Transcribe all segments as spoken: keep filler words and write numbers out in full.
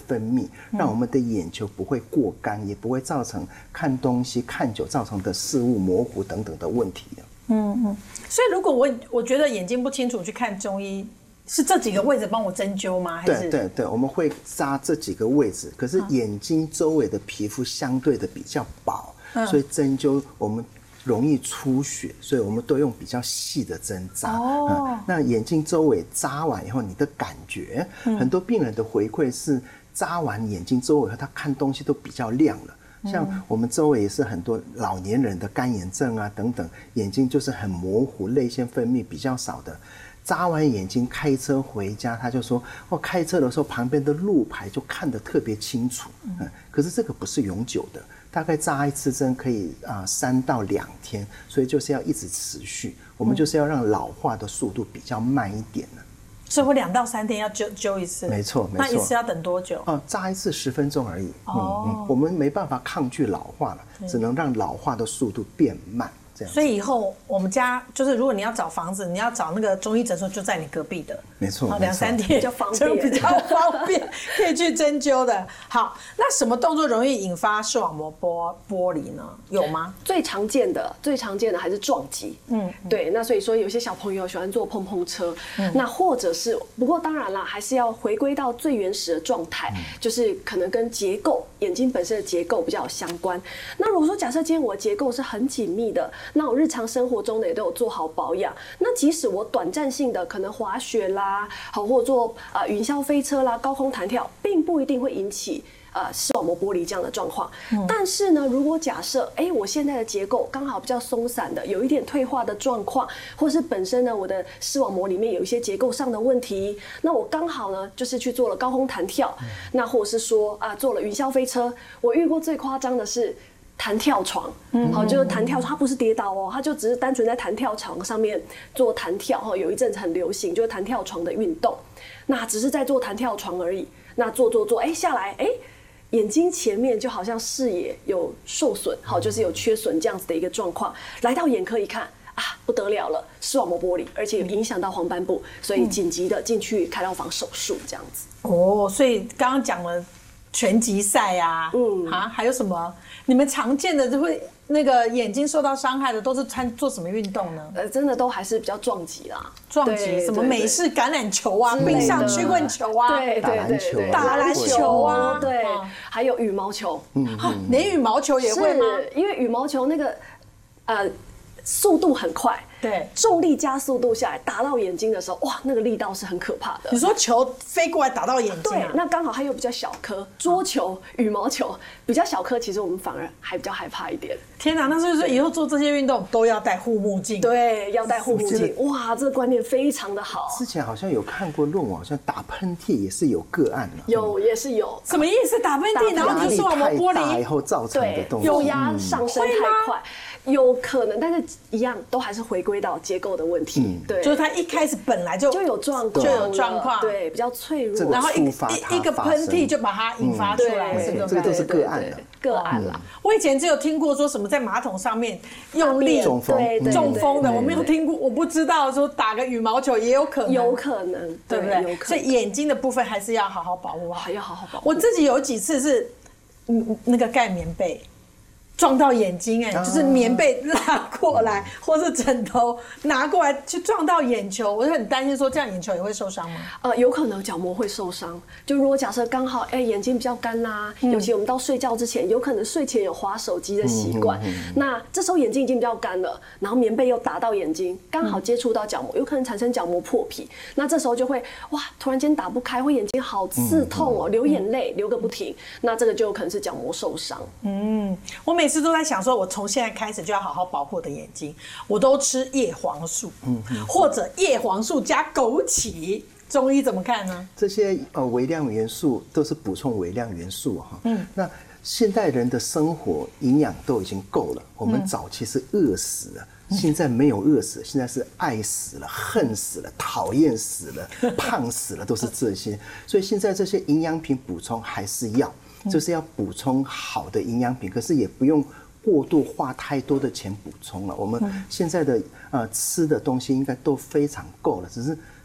分泌，让我们的眼球不会过干，也不会造成看东西看久造成的视物模糊等等的问题。 嗯嗯，所以如果我我觉得眼睛不清楚去看中医，是这几个位置帮我针灸吗？还是对对对，我们会扎这几个位置，可是眼睛周围的皮肤相对的比较薄，嗯、所以针灸我们容易出血，所以我们都用比较细的针扎。哦、嗯，那眼睛周围扎完以后，你的感觉，嗯、很多病人的回馈是扎完眼睛周围后，他看东西都比较亮了。像我们周围也是很多老年人的干眼症啊等等，眼睛就是很模糊，泪腺分泌比较少的。扎完眼睛开车回家，他就说：“哦，开车的时候旁边的路牌就看得特别清楚。”嗯，可是这个不是永久的，大概扎一次针可以啊三到两天，所以就是要一直持续。我们就是要让老化的速度比较慢一点呢。 所以我两到三天要灸灸一次， 没错没错。 那一次要等多久？ 哦，扎一次十分钟而已。哦、嗯，我们没办法抗拒老化了，只能让老化的速度变慢。 所以以后我们家就是，如果你要找房子，你要找那个中医诊所，就在你隔壁的， 没错， 两三天就方便， 比较方便，可以去针灸的。好，那什么动作容易引发视网膜剥剥离呢？有吗？ 最常见的、最常见的还是撞击。嗯，对。那所以说，有些小朋友喜欢坐碰碰车，嗯、那或者是，不过当然啦，还是要回归到最原始的状态，嗯、就是可能跟结构、眼睛本身的结构比较有相关。那如果说假设今天我的结构是很紧密的，那我日常生活中呢也都有做好保养。那即使我短暂性的可能滑雪啦，好或者做呃云霄飞车啦、高空弹跳，并不一定会引起呃视网膜剥离这样的状况。嗯、但是呢，如果假设哎我现在的结构刚好比较松散的，有一点退化的状况，或是本身呢我的视网膜里面有一些结构上的问题，那我刚好呢就是去做了高空弹跳，嗯、那或者是说啊、呃、做了云霄飞车。我遇过最夸张的是弹跳床，好，就是弹跳床，它不是跌倒哦，它就只是单纯在弹跳床上面做弹跳，哈，有一阵子很流行，就是弹跳床的运动，那只是在做弹跳床而已，那做做做，哎，下来，哎，眼睛前面就好像视野有受损，好，就是有缺损这样子的一个状况，来到眼科一看，啊，不得了了，视网膜剥离，而且有影响到黄斑部，所以紧急的进去开刀房手术这样子。 哦，所以刚刚讲了拳击赛啊，嗯，啊，还有什么？你们常见的就会那个眼睛受到伤害的，都是参做什么运动呢？ 呃，真的都还是比较撞击啦， 撞击，什么美式橄榄球啊，冰上曲棍球啊， 对对对， 打篮球啊， 对，还有羽毛球， 嗯，连羽毛球也会吗？ 因为羽毛球那个呃速度很快。对，重力加速度下来打到眼睛的时候，哇，那个力道是很可怕的。 你说球飞过来打到眼睛、啊， 对，那刚好它又比较小颗，桌球、羽毛球比较小颗，其实我们反而还比较害怕一点。 天哪，那是不是以后做这些运动都要戴护目镜？ 对，要戴护目镜。哇，这个观念非常的好。 之前好像有看过论文，好像打喷嚏也是有个案了。 有，也是有。 什么意思？打喷嚏然后视网膜剥离以后造成的动作， 有压上升太快。有可能，但是一样都还是回归到结构的问题。嗯、对， 就是它一开始本来就就有状况， 就有状况， 对，比较脆弱， 然后一一一个喷嚏就把它引发出来， 嗯、这个都是个案了， 个案啦。 我以前只有听过说什么在马桶上面用力中风， 中风的，我没有听过，我不知道说打个羽毛球也有可能， 有可能， 对不对？所以眼睛的部分还是要好好保护好， 还要好好保护。 我自己有几次是，嗯，那个盖棉被。撞到眼睛哎、欸，就是棉被拉过来，或是枕头拿过来去撞到眼球，我就很担心说这样眼球也会受伤吗？ 呃，有可能角膜会受伤。就如果假设刚好哎、欸、眼睛比较干啦、啊，嗯、尤其我们到睡觉之前，有可能睡前有滑手机的习惯，嗯嗯嗯、那这时候眼睛已经比较干了，然后棉被又打到眼睛，刚好接触到角膜，有可能产生角膜破皮。那这时候就会哇，突然间打不开，或眼睛好刺痛哦，嗯嗯、流眼泪流个不停，那这个就有可能是角膜受伤。 嗯，我每次都在想说，我从现在开始就要好好保护我的眼睛，我都吃叶黄素，嗯嗯、或者叶黄素加枸杞。中医怎么看呢？ 这些呃微量元素都是补充微量元素哈。嗯，那现代人的生活营养都已经够了，我们早期是饿死了。嗯，现在没有饿死，现在是爱死了、恨死了、讨厌死了、胖死了，都是这些。所以现在这些营养品补充还是要，就是要补充好的营养品，可是也不用过度花太多的钱补充了。我们现在的呃吃的东西应该都非常够了，只是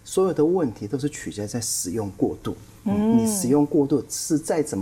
所有的问题都是取决在使用过度。嗯，你使用过度是再怎么